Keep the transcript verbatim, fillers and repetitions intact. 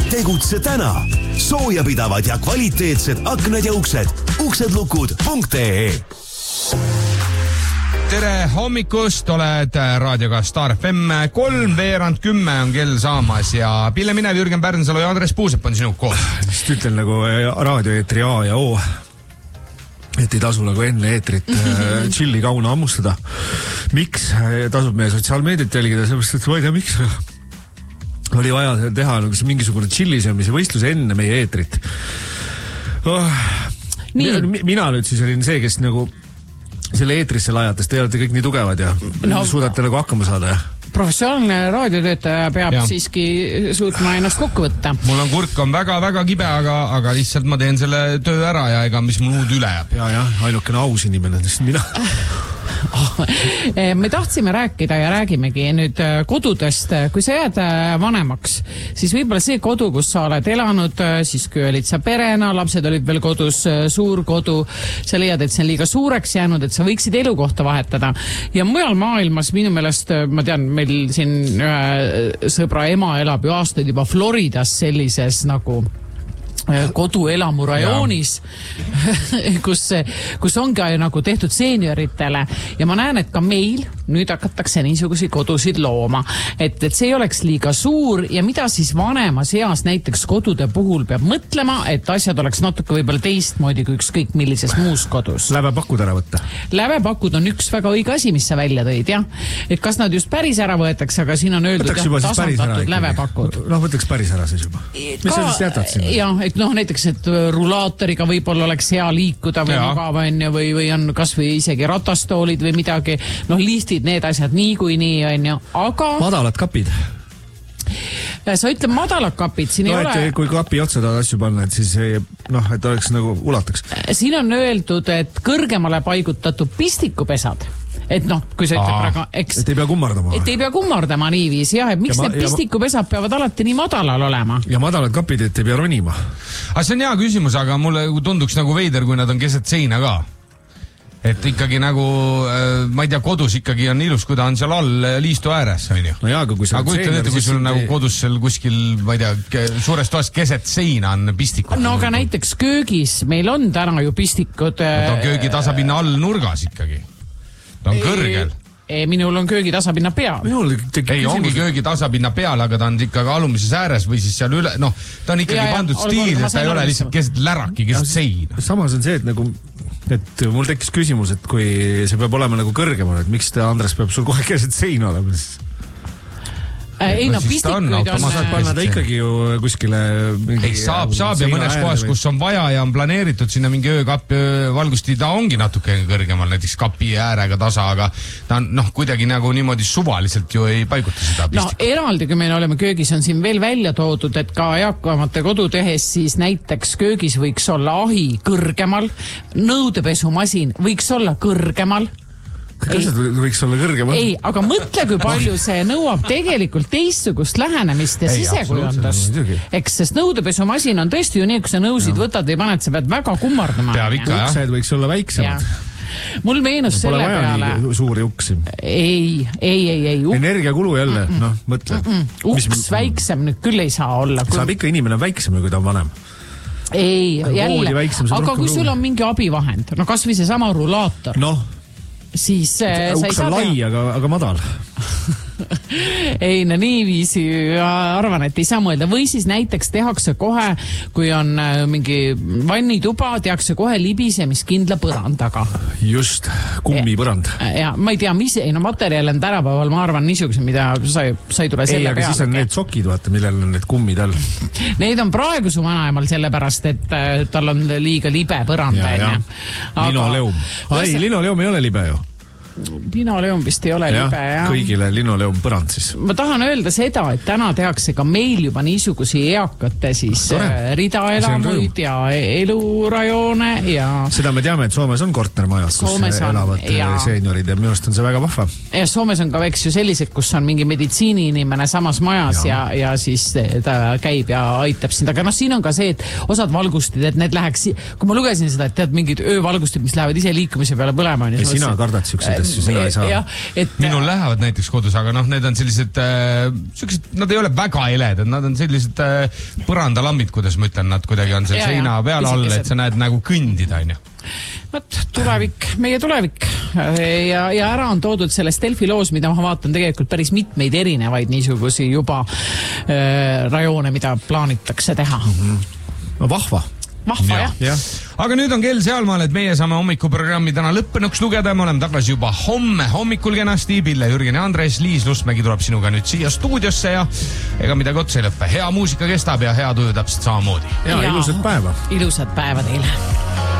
Tegutse täna. Soojapidavad ja kvaliteetsed aknad ja uksed. uksedlukud.ee Tere hommikust, oled raadioga Star F M. Kolm veerand kümme on kell saamas ja Pille Minev, Jürgen Pärnsalu ja Andres Puusep on sinu koos. Just ütlen nagu raadioeetri A ja O, et ei tasu nagu enne eetrit chilli kauna ammustada. Miks? Tasub meie sotsiaalmeediat jälgida, sellepärast, et ma ei tea, miks oli vaja teha nagu mingisugune chillisemise võistlus enne meie eetrit. Oh. Mina, mina nüüd siis olin see, kes nagu selle eetrisse lajatas, te olete kõik nii tugevad ja no, suudate nagu hakkama saada, jah? Professionaalne raadiotöötaja peab ja. siiski suutma ennast kokku võtta. Mul on kurk on väga-väga kibe, aga, aga lihtsalt ma teen selle töö ära ja ega mis mul muud üle jääb. Ja, ja, ainukene aus inimene, mina... Me tahtsime rääkida ja räägimegi nüüd kodudest. Kui sa jääd vanemaks, siis võib-olla see kodu, kus sa oled elanud, siis kui olid sa perena, lapsed olid veel kodus, suur kodu, sa leiad, et see on liiga suureks jäänud, et sa võiksid elukohta vahetada. Ja mujal maailmas minu meelest, ma tean, meil siin ühe sõbra ema elab ju aastaid juba Floridas sellises nagu koduelamu rajoonis, kus, kus ongi nagu tehtud seenioritele ja ma näen, et ka meil nüüd hakatakse niisuguseid kodusid looma, et, et see oleks liiga suur ja mida siis vanemas eas näiteks kodude puhul peab mõtlema, et asjad oleks natuke võib-olla teistmoodi kui ükskõik millises muus kodus. Lävepakud ära võtta. Lävepakud on üks väga õige asi, mis sa välja tõid, jah. Et kas nad just päris ära võetakse, aga siin on öeldud, jah, tasandatud lävepakud. No võtaks päris ära siis juba. Mis sa siis jätad sinna? Jah, et noh, näiteks, et rulaatoriga võib-olla oleks hea liikuda või mugav on ja või, või on kas või isegi ratastoolid või midagi, noh, liistid, need asjad nii kui nii on ju, aga... Madalad kapid. Sa ütled madalad kapid, siin no, ei ole... Kui kapi otsa tahad asju panna, et siis noh, et oleks nagu ulataks. Siin on öeldud, et kõrgemale paigutatud pistikupesad. Et noh, kui sa ütled praegu, eks... Et ei pea kummardama. Et ei pea kummardama niiviis, jah, et miks ja need ma, pistikupesad peavad alati nii madalal olema? Ja madalad kapid, et ei pea ronima. Aga see on hea küsimus, aga mulle tunduks nagu veider, kui nad on keset seina ka. Et ikkagi nagu, ma ei tea, kodus ikkagi on ilus, kui ta on seal all liistu ääres, on ju. No jaa, aga kui sa... Aga kui ütled, kui sul on nagu kodus seal kuskil, ma ei tea, suures toas keset seina on pistikud. No aga näiteks köögis meil on täna ju pistikud... Ta on köögi tasapinna all nurgas ikkagi. Ta on kõrgel. Ei, minul on köögi tasapinna peal. Ei, ongi köögi tasapinna peal, aga ta on ikkagi alumises ääres või siis seal üle, noh, ta on ikkagi ja, pandud stiil, et ta ei ole lihtsalt keset läraki, keset seina. Samas on see, et nagu, et mul tekkis küsimus, et kui see peab olema nagu kõrgemal, et miks ta, Andres, peab sul kohe keset seina olema siis? Ei, no pistikuid on... Ma saad panna ta ikkagi ju kuskile... Ei, saab, saab ja mõnes kohas, kus on vaja ja on planeeritud sinna mingi öökapp valgusti, ta ongi natuke kõrgemal, näiteks kapi äärega tasa, aga ta on, noh, kuidagi nagu niimoodi suvaliselt ju ei paiguta seda pistikut. No, eraldi, kui meil oleme köögis, on siin veel välja toodud, et ka eakamate kodutehes siis näiteks köögis võiks olla ahi kõrgemal, nõudepesumasin võiks olla kõrgemal. Kas see võiks olla kõrgemal? Ei, aga mõtle, kui palju see nõuab tegelikult teistsugust lähenemist ja sisekujundust. Eks, sest nõudepesumasin on tõesti ju nii, kui sa nõusid võtad või paned, sa pead väga kummardama. Peab ikka, jah. Uksed võiks olla väiksemad. Mul meenus Pole selle peale... Pole vaja suuri uksi. Ei, ei, ei, ei. Energiakulu jälle, mm -mm. noh, mõtle. Mm -mm. Uks Mis... väiksem nüüd küll ei saa olla. Saab ikka inimene väiksem, kui ta on vanem. Ei, jälle. Väiksem, aga kui sul on mingi abivahend, no kas või see sama rulaator. Noh. Siis äh, uks on lai, aga, aga madal. Ei, no niiviisi arvan, et ei saa mõelda. Või siis näiteks tehakse kohe, kui on mingi vannituba, tehakse kohe libisemiskindla põrandaga. Just, kummipõrand. Ja, ja ma ei tea, mis, ei no materjal on tänapäeval, ma arvan, niisuguse, mida sa ei, sa ei tule selle ei, peale. Ei, aga siis on need sokid, vaata, millel on need kummid all. Need on praegu su vanaemal sellepärast, et tal on liiga libe põrand. Ja, ja. Aga... Linoleum. Ai, linoleum ei ole libe ju. Linoleum vist ei ole ja, libe, jah. Kõigile linoleum põrand siis. Ma tahan öelda seda, et täna tehakse ka meil juba niisugusi eakate siis Tore. ridaelamuid ja elurajoone ja... Seda me teame, et Soomes on kortermajad, kus Soomes elavad on, ja... seniorid ja minu arust on see väga vahva. Ja Soomes on ka eks ju sellised, kus on mingi meditsiiniinimene samas majas ja, ja, ja siis ta käib ja aitab sind. Aga noh, siin on ka see, et osad valgustid, et need läheks... Kui ma lugesin seda, et tead mingid öövalgustid, mis lähevad ise liikumise peale põlema. Ja sina kardad siukseid asju, seda ei saa. Ja, et, minul lähevad näiteks kodus, aga noh, need on sellised äh, sellised, nad ei ole väga eledad, nad on sellised äh, põrandalambid, kuidas ma ütlen, nad kuidagi on seal ja, seina peal all, et sa näed nagu kõndida, on ju. Võt, tulevik, meie tulevik ja, ja ära on toodud selles Delfi loos, mida ma vaatan tegelikult päris mitmeid erinevaid niisugusi juba äh, rajoone, mida plaanitakse teha. Mm-hmm. No, vahva. Vahva, jah. Ja. Aga nüüd on kell sealmaal, et meie saame hommikuprogrammi täna lõppenuks lugeda ja me oleme tagasi juba homme hommikul kenasti. Pille, Jürgen ja Andres, Liis Lustmägi tuleb sinuga nüüd siia stuudiosse ja ega midagi otsa ei lõppe. Hea muusika kestab ja hea tuju täpselt samamoodi. Ja, ja ilusat päeva. Ilusat päeva teile.